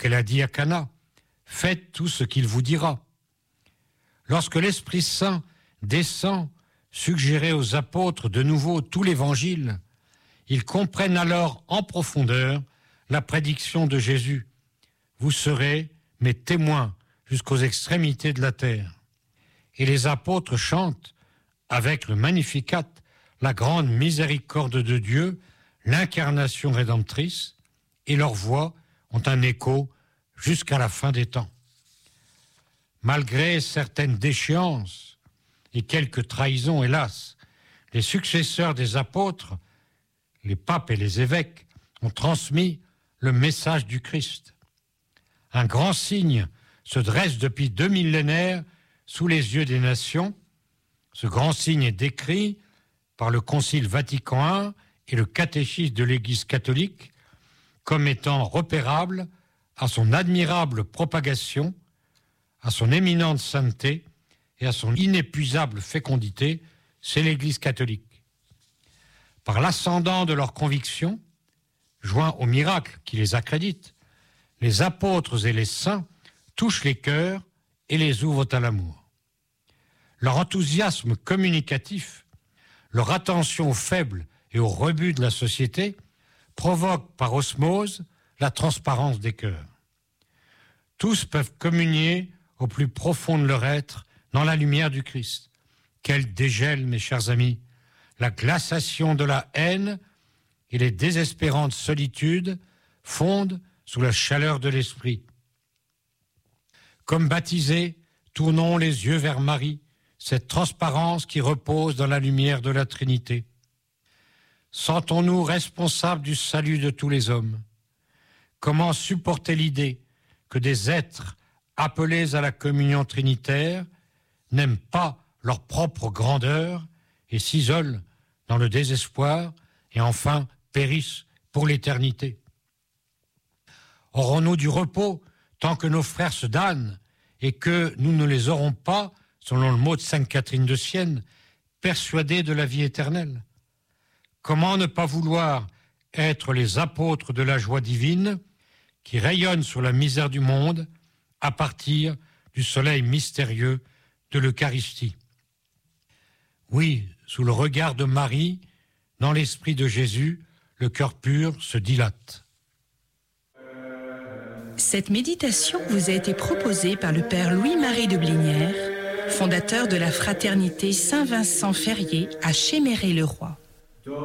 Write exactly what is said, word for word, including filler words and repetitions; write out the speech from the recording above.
qu'elle a dit à Cana, « Faites tout ce qu'il vous dira ». Lorsque l'Esprit Saint descend, suggérer aux apôtres de nouveau tout l'Évangile, ils comprennent alors en profondeur la prédiction de Jésus. « Vous serez mes témoins jusqu'aux extrémités de la terre ». Et les apôtres chantent, avec le Magnificat, la grande miséricorde de Dieu, l'incarnation rédemptrice, et leurs voix ont un écho jusqu'à la fin des temps. Malgré certaines déchéances et quelques trahisons, hélas, les successeurs des apôtres, les papes et les évêques, ont transmis le message du Christ. Un grand signe se dresse depuis deux millénaires sous les yeux des nations. Ce grand signe est décrit par le Concile Vatican un et le catéchisme de l'Église catholique comme étant repérable à son admirable propagation, à son éminente sainteté et à son inépuisable fécondité, c'est l'Église catholique. Par l'ascendant de leurs convictions, joint au miracle qui les accrédite, les apôtres et les saints touchent les cœurs et les ouvrent à l'amour. Leur enthousiasme communicatif, leur attention aux faibles et aux rebuts de la société provoquent par osmose la transparence des cœurs. Tous peuvent communier au plus profond de leur être dans la lumière du Christ. Quel dégel, mes chers amis, la glaciation de la haine et les désespérantes solitudes fondent sous la chaleur de l'esprit. Comme baptisés, tournons les yeux vers Marie, cette transparence qui repose dans la lumière de la Trinité. Sentons-nous responsables du salut de tous les hommes. Comment supporter l'idée que des êtres appelés à la communion trinitaire n'aiment pas leur propre grandeur et s'isolent dans le désespoir et enfin périssent pour l'éternité? Aurons-nous du repos tant que nos frères se damnent et que nous ne les aurons pas, selon le mot de sainte Catherine de Sienne, persuadés de la vie éternelle? Comment ne pas vouloir être les apôtres de la joie divine qui rayonnent sur la misère du monde à partir du soleil mystérieux de l'Eucharistie? Oui, sous le regard de Marie, dans l'esprit de Jésus, le cœur pur se dilate. Cette méditation vous a été proposée par le Père Louis-Marie de Blinière, fondateur de la Fraternité Saint-Vincent-Ferrier à Chéméré-le-Roi.